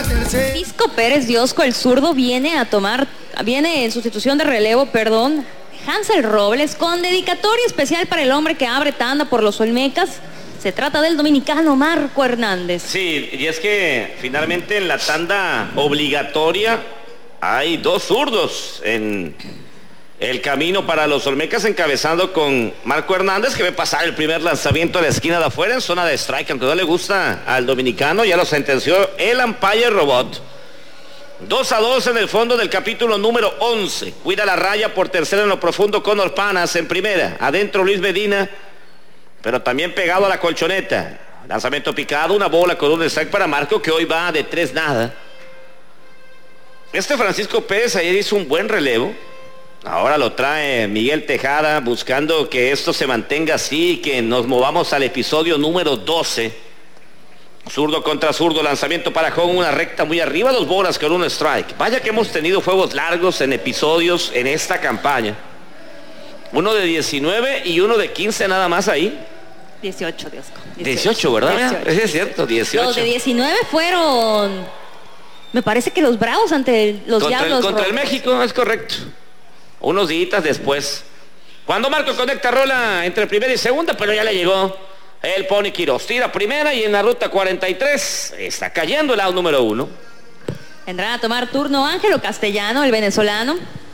Francisco Pérez Diosco, el zurdo, viene en sustitución de relevo, Hansel Robles, con dedicatoria especial para el hombre que abre tanda por los Olmecas. Se trata del dominicano Marco Hernández. Sí, y es que finalmente en la tanda obligatoria hay dos zurdos en el camino para los Olmecas, encabezando con Marco Hernández, que ve pasar el primer lanzamiento a la esquina de afuera en zona de strike, aunque no le gusta al dominicano. Ya lo sentenció el umpire robot. 2-2 en el fondo del capítulo número 11. Cuida la raya por tercera en lo profundo Conor Panas en primera. Adentro Luis Medina, pero también pegado a la colchoneta. Lanzamiento picado, una bola con un strike para Marco, que hoy va de 3-0. Francisco Pérez ayer hizo un buen relevo. Ahora lo trae Miguel Tejada, buscando que esto se mantenga así y que nos movamos al episodio número 12. Zurdo contra zurdo, lanzamiento para Jón, una recta muy arriba, 2 bolas con un strike. Vaya que hemos tenido juegos largos en episodios en esta campaña. Uno de 19 y uno de 15 nada más ahí. 18, Diosco. 18, ¿verdad? 18. Es cierto, 18. Los de 19 fueron, me parece que los Bravos ante los Diablos. Contra el México, es correcto. Unos días después. Cuando Marco conecta rola entre primera y segunda, pero ya le llegó el Pony Quirós. Tira primera y en la ruta 43 está cayendo el out número 1. Vendrá a tomar turno Ángelo Castellano, el venezolano.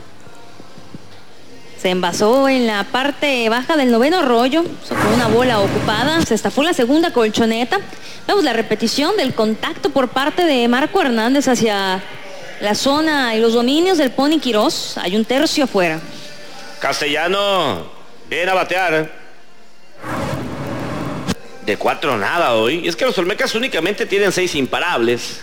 Se envasó en la parte baja del noveno rollo, con una bola ocupada. Se estafó la segunda colchoneta. Vemos la repetición del contacto por parte de Marco Hernández hacia la zona y los dominios del Pony Quirós. Hay un tercio afuera. Castellano viene a batear. De 4 nada hoy. Y es que los Olmecas únicamente tienen 6 imparables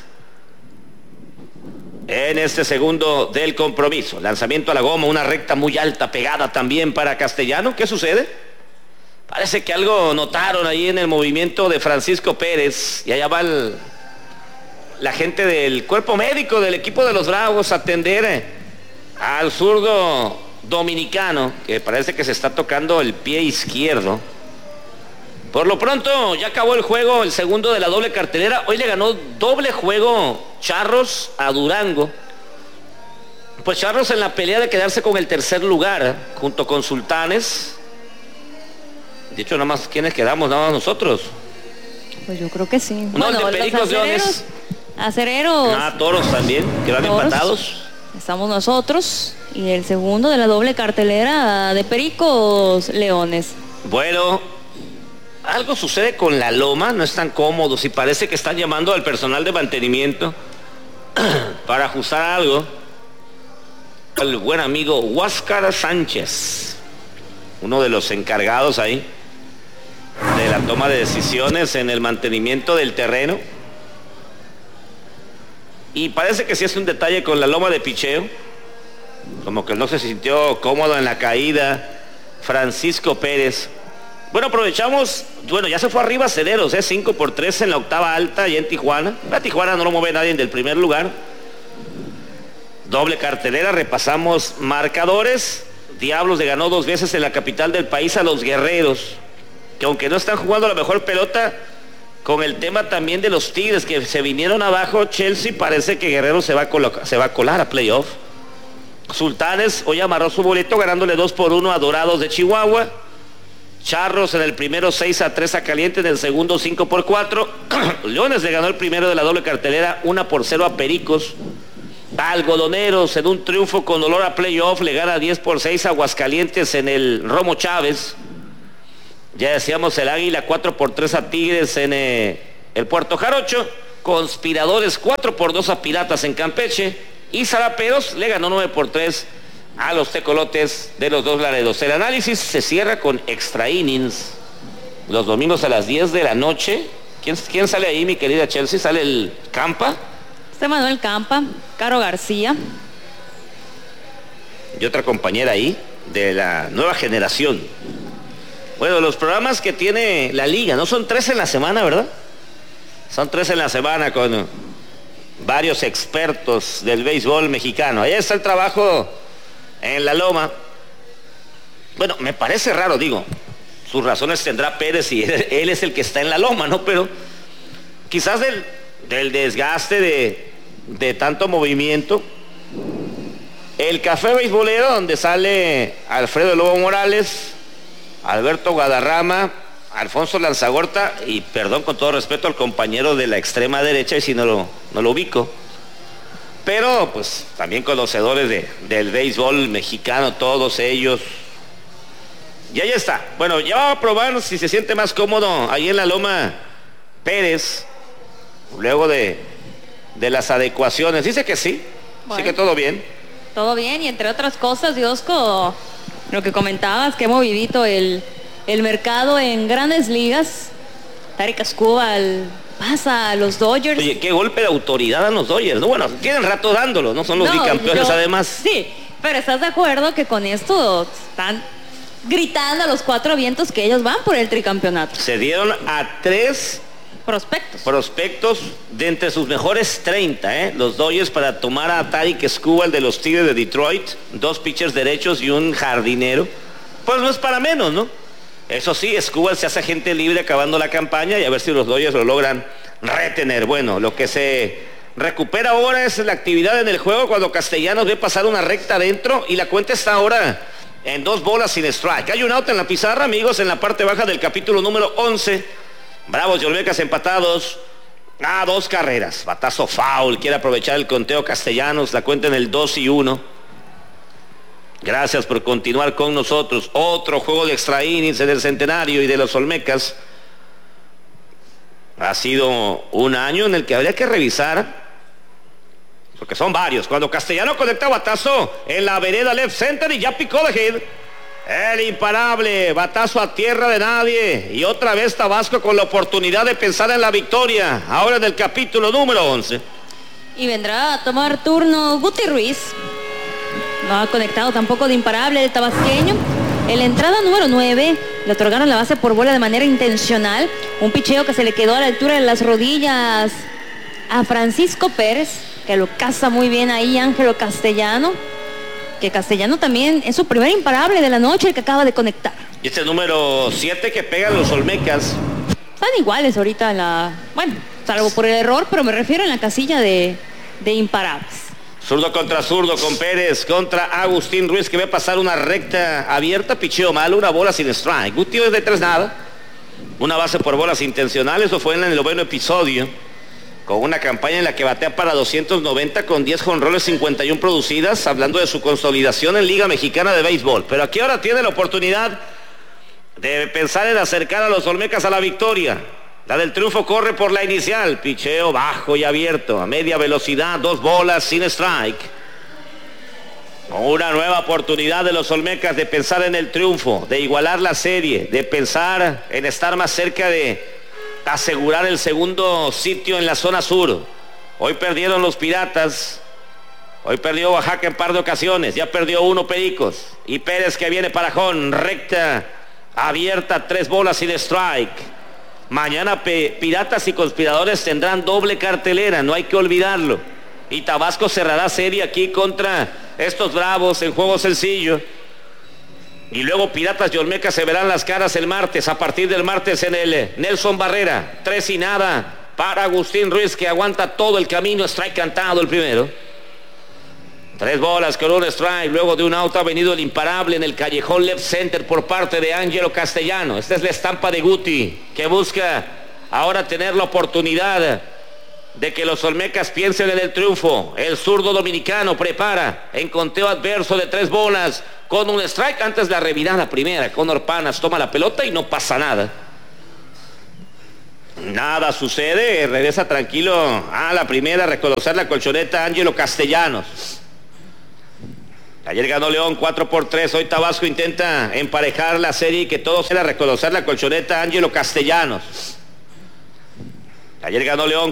en este segundo del compromiso. Lanzamiento a la goma, una recta muy alta, pegada también para Castellano. ¿Qué sucede? Parece que algo notaron ahí en el movimiento de Francisco Pérez. Y allá va la gente del cuerpo médico del equipo de los Bravos a atender al zurdo dominicano, que parece que se está tocando el pie izquierdo. Por lo pronto ya acabó el juego, el segundo de la doble cartelera. Hoy le ganó doble juego Charros a Durango. Pues Charros en la pelea de quedarse con el tercer lugar junto con Sultanes. De hecho, nada más ¿quiénes quedamos? Nada más nosotros. Pues yo creo que sí. No, bueno, de Pericos Leones. Acereros. Toros también, que van empatados. Estamos nosotros. Y el segundo de la doble cartelera de Pericos Leones. Bueno, algo sucede con la loma, no están cómodos y parece que están llamando al personal de mantenimiento para ajustar algo. El buen amigo Huáscar Sánchez, uno de los encargados ahí de la toma de decisiones en el mantenimiento del terreno. Y parece que sí es un detalle con la loma de picheo, como que no se sintió cómodo en la caída Francisco Pérez. Bueno, aprovechamos, ya se fue arriba Cederos, 5-3 en la octava alta y en Tijuana. La Tijuana no lo mueve nadie del primer lugar. Doble cartelera, repasamos marcadores. Diablos le ganó 2 veces en la capital del país a los Guerreros, que aunque no están jugando la mejor pelota, con el tema también de los Tigres que se vinieron abajo, Chelsea, parece que Guerrero se va a colar a playoff. Sultanes hoy amarró su boleto ganándole 2-1 a Dorados de Chihuahua. Charros en el primero 6-3 a Caliente, en el segundo 5-4. Leones le ganó el primero de la doble cartelera 1-0 a Pericos. Algodoneros en un triunfo con olor a playoff le gana 10-6 a Aguascalientes en el Romo Chávez. Ya decíamos el Águila 4-3 a Tigres en el Puerto Jarocho. Conspiradores 4-2 a Piratas en Campeche. Y Zaraperos le ganó 9-3 a los Tecolotes de los Dos Laredos. El análisis se cierra con extra innings los domingos a las 10 de la noche. ¿Quién sale ahí, mi querida Chelsea? ¿Sale el Campa? Manuel Campa, Caro García. Y otra compañera ahí de la nueva generación. Bueno, los programas que tiene la liga, no son 3 en la semana, ¿verdad? Son 3 en la semana con varios expertos del béisbol mexicano. Ahí está el trabajo en la loma. Bueno, me parece raro, digo, sus razones tendrá Pérez y él es el que está en la loma, ¿no? Pero quizás del desgaste de tanto movimiento. El café beisbolero, donde sale Alfredo Lobo Morales, Alberto Guadarrama, Alfonso Lanzagorta y, perdón, con todo respeto al compañero de la extrema derecha, y si no lo ubico, pero pues también conocedores del béisbol mexicano, todos ellos. Y ahí está. Bueno, ya va a probar si se siente más cómodo ahí en la loma Pérez, luego de las adecuaciones. Dice que sí, bueno, sí, que todo bien. Todo bien, y entre otras cosas, Diosco, lo que comentabas, que movidito el mercado en grandes ligas. Tarik Skubal pasa a los Dodgers. Oye, qué golpe de autoridad a los Dodgers, ¿no? Bueno, tienen rato dándolo, no son los bicampeones además. Sí, pero ¿estás de acuerdo que con esto están gritando a los cuatro vientos que ellos van por el tricampeonato? Se dieron a 3 prospectos de entre sus mejores 30, los Dodgers, para tomar a Tarik Skubal de los Tigres de Detroit, 2 pitchers derechos y un jardinero. Pues no es para menos, ¿no? Eso sí, Skubal se hace agente libre acabando la campaña, y a ver si los Dodgers lo logran retener. Bueno, lo que se recupera ahora es la actividad en el juego cuando Castellanos ve pasar una recta adentro y la cuenta está ahora en 2 bolas sin strike. Hay un out en la pizarra, amigos, en la parte baja del capítulo número 11. Bravos y Olmecas empatados a 2 carreras. Batazo foul, quiere aprovechar el conteo Castellanos, la cuenta en el 2-1. Gracias por continuar con nosotros. Otro juego de extra innings en el Centenario y de los Olmecas. Ha sido un año en el que habría que revisar, porque son varios. Cuando Castellano conecta batazo en la vereda left center y ya picó de hit. El imparable, batazo a tierra de nadie. Y otra vez Tabasco con la oportunidad de pensar en la victoria. Ahora en el capítulo número 11. Y vendrá a tomar turno Guti Ruiz. No ha conectado tampoco de imparable el tabasqueño. En la entrada número 9 le otorgaron la base por bola de manera intencional. Un picheo que se le quedó a la altura de las rodillas a Francisco Pérez, que lo caza muy bien ahí Ángelo Castellano. Que Castellano también es su primer imparable de la noche, el que acaba de conectar. Y este número 7 que pegan los Olmecas. Están iguales ahorita en la... Bueno, salvo por el error, pero me refiero en la casilla de imparables. Zurdo contra zurdo con Pérez contra Agustín Ruiz, que ve pasar una recta abierta, picheo malo, una bola sin strike. Guti es de 3 nada. Una base por bolas intencionales. Eso fue en el 9º episodio, con una campaña en la que batea para 290 con 10 jonrones, 51 producidas, hablando de su consolidación en Liga Mexicana de Béisbol. Pero aquí ahora tiene la oportunidad de pensar en acercar a los Olmecas a la victoria. La del triunfo corre por la inicial, picheo bajo y abierto, a media velocidad, 2 bolas sin strike. Una nueva oportunidad de los Olmecas de pensar en el triunfo, de igualar la serie, de pensar en estar más cerca de asegurar el segundo sitio en la zona sur. Hoy perdieron los Piratas, hoy perdió Oaxaca en par de ocasiones, ya perdió 1 Pericos. Y Pérez, que viene para home, recta abierta, 3 bolas sin strike. Mañana Piratas y Conspiradores tendrán doble cartelera, no hay que olvidarlo. Y Tabasco cerrará serie aquí contra estos Bravos en juego sencillo. Y luego Piratas y Olmecas se verán las caras el martes. A partir del martes en el Nelson Barrera, 3-0 para Agustín Ruiz, que aguanta todo el camino. Strike cantado el primero. 3 bolas con 1 strike. Luego de un out ha venido el imparable en el callejón left center por parte de Ángelo Castellano. Esta es la estampa de Guti, que busca ahora tener la oportunidad de que los Olmecas piensen en el triunfo. El zurdo dominicano prepara en conteo adverso de 3 bolas con 1 strike. Antes la revirada primera, Conor Panas toma la pelota y no pasa nada. Nada sucede, regresa tranquilo a la primera a reconocer la colchoneta Ángelo Castellanos. Ayer ganó León 4-3, hoy Tabasco intenta emparejar la serie y que todos quieran reconocer la colchoneta Ángelo Castellanos. Ayer ganó León